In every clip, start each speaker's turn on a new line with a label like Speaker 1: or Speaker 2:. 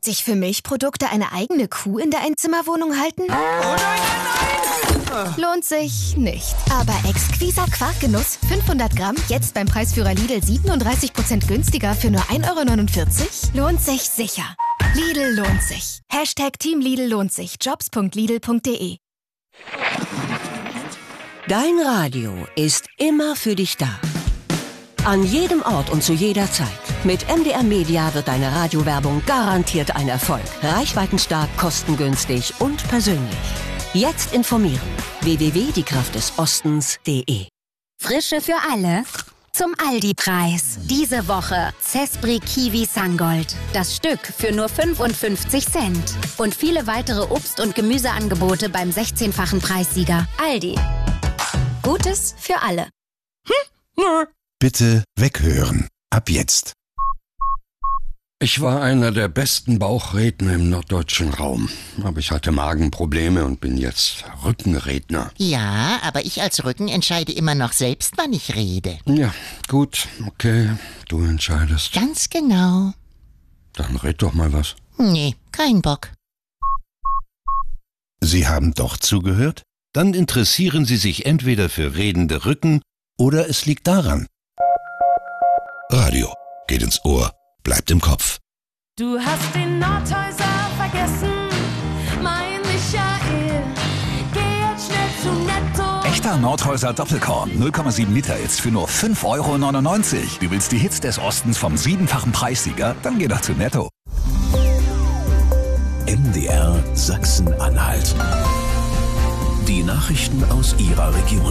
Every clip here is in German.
Speaker 1: sich für Milchprodukte eine eigene Kuh in der Einzimmerwohnung halten?
Speaker 2: Oh nein, nein, nein!
Speaker 1: Lohnt sich nicht. Aber Exquisa Quarkgenuss 500 Gramm, jetzt beim Preisführer Lidl 37% günstiger für nur 1,49 €? Lohnt sich sicher. Lidl lohnt sich. Team Lidl lohnt sich. Jobs.lidl.de.
Speaker 3: Dein Radio ist immer für dich da. An jedem Ort und zu jeder Zeit. Mit MDR Media wird deine Radiowerbung garantiert ein Erfolg. Reichweitenstark, kostengünstig und persönlich. Jetzt informieren. www.diekraftdesostens.de.
Speaker 4: Frische für alle zum Aldi-Preis. Diese Woche Zespri Kiwi Sangold. Das Stück für nur 55 Cent. Und viele weitere Obst- und Gemüseangebote beim 16-fachen Preissieger. Aldi. Gutes für alle.
Speaker 5: Bitte weghören. Ab jetzt.
Speaker 6: Ich war einer der besten Bauchredner im norddeutschen Raum. Aber ich hatte Magenprobleme und bin jetzt Rückenredner.
Speaker 7: Ja, aber ich als Rücken entscheide immer noch selbst, wann ich rede.
Speaker 6: Ja, gut, okay, du entscheidest.
Speaker 7: Ganz genau.
Speaker 6: Dann red doch mal was.
Speaker 7: Nee, kein Bock.
Speaker 5: Sie haben doch zugehört? Dann interessieren Sie sich entweder für redende Rücken oder es liegt daran. Radio geht ins Ohr, bleibt im Kopf.
Speaker 8: Du hast den Nordhäuser vergessen, mein Michael. Geh jetzt schnell zu Netto.
Speaker 9: Echter Nordhäuser Doppelkorn, 0,7 Liter jetzt für nur 5,99 €. Du willst die Hits des Ostens vom 7-fachen Preissieger? Dann geh doch zu Netto.
Speaker 10: MDR Sachsen-Anhalt. Die Nachrichten aus Ihrer Region.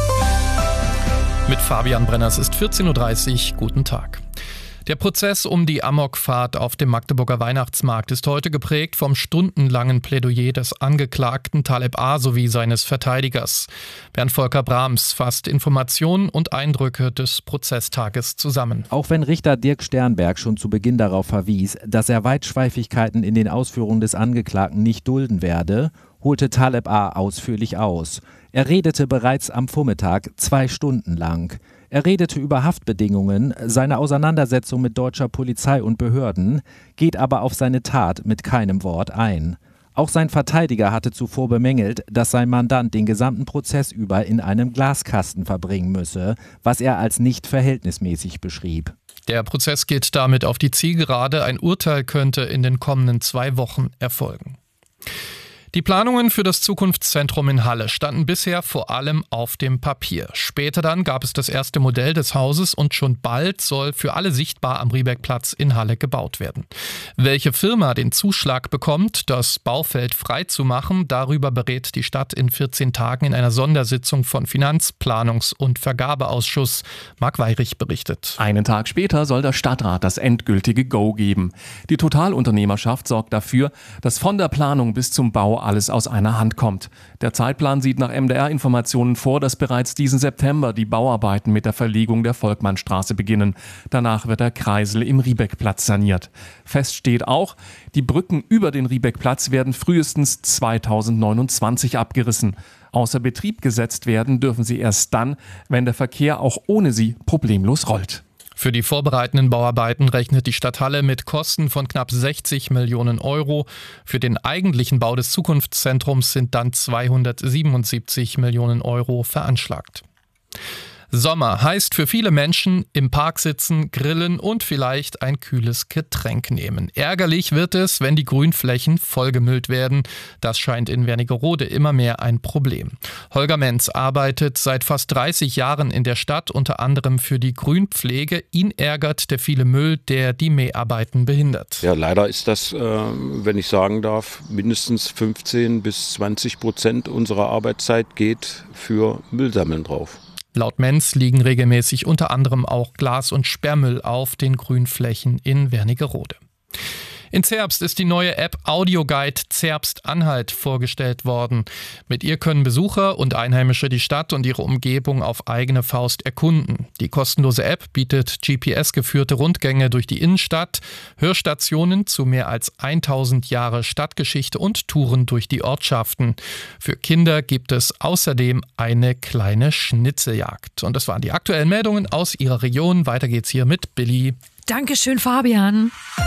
Speaker 11: Mit Fabian Brenner, es ist 14:30 Uhr. Guten Tag. Der Prozess um die Amokfahrt auf dem Magdeburger Weihnachtsmarkt ist heute geprägt vom stundenlangen Plädoyer des Angeklagten Taleb A. sowie seines Verteidigers. Bernd Volker Brahms fasst Informationen und Eindrücke des Prozesstages zusammen.
Speaker 12: Auch wenn Richter Dirk Sternberg schon zu Beginn darauf verwies, dass er Weitschweifigkeiten in den Ausführungen des Angeklagten nicht dulden werde, holte Taleb A. ausführlich aus. Er redete bereits am Vormittag 2 Stunden lang. Er redete über Haftbedingungen, seine Auseinandersetzung mit deutscher Polizei und Behörden, geht aber auf seine Tat mit keinem Wort ein. Auch sein Verteidiger hatte zuvor bemängelt, dass sein Mandant den gesamten Prozess über in einem Glaskasten verbringen müsse, was er als nicht verhältnismäßig beschrieb.
Speaker 11: Der Prozess geht damit auf die Zielgerade. Ein Urteil könnte in den kommenden 2 Wochen erfolgen. Die Planungen für das Zukunftszentrum in Halle standen bisher vor allem auf dem Papier. Später dann gab es das erste Modell des Hauses und schon bald soll für alle sichtbar am Riebeckplatz in Halle gebaut werden. Welche Firma den Zuschlag bekommt, das Baufeld freizumachen, darüber berät die Stadt in 14 Tagen in einer Sondersitzung von Finanzplanungs- und Vergabeausschuss. Marc Weyrich berichtet.
Speaker 13: Einen Tag später soll der Stadtrat das endgültige Go geben. Die Totalunternehmerschaft sorgt dafür, dass von der Planung bis zum Bau alles aus einer Hand kommt. Der Zeitplan sieht nach MDR-Informationen vor, dass bereits diesen September die Bauarbeiten mit der Verlegung der Volkmannstraße beginnen. Danach wird der Kreisel im Riebeckplatz saniert. Fest steht auch, die Brücken über den Riebeckplatz werden frühestens 2029 abgerissen. Außer Betrieb gesetzt werden dürfen sie erst dann, wenn der Verkehr auch ohne sie problemlos rollt.
Speaker 11: Für die vorbereitenden Bauarbeiten rechnet die Stadt Halle mit Kosten von knapp 60 Millionen €. Für den eigentlichen Bau des Zukunftszentrums sind dann 277 Millionen € veranschlagt. Sommer heißt für viele Menschen im Park sitzen, grillen und vielleicht ein kühles Getränk nehmen. Ärgerlich wird es, wenn die Grünflächen vollgemüllt werden. Das scheint in Wernigerode immer mehr ein Problem. Holger Menz arbeitet seit fast 30 Jahren in der Stadt, unter anderem für die Grünpflege. Ihn ärgert der viele Müll, der die Mäharbeiten behindert.
Speaker 14: Ja, leider ist das, wenn ich sagen darf, mindestens 15-20% unserer Arbeitszeit geht für Müllsammeln drauf.
Speaker 11: Laut Menz liegen regelmäßig unter anderem auch Glas- und Sperrmüll auf den Grünflächen in Wernigerode. In Zerbst ist die neue App Audioguide Zerbst-Anhalt vorgestellt worden. Mit ihr können Besucher und Einheimische die Stadt und ihre Umgebung auf eigene Faust erkunden. Die kostenlose App bietet GPS-geführte Rundgänge durch die Innenstadt, Hörstationen zu mehr als 1000 Jahre Stadtgeschichte und Touren durch die Ortschaften. Für Kinder gibt es außerdem eine kleine Schnitzeljagd. Und das waren die aktuellen Meldungen aus Ihrer Region. Weiter geht's hier mit Billy.
Speaker 15: Dankeschön, Fabian.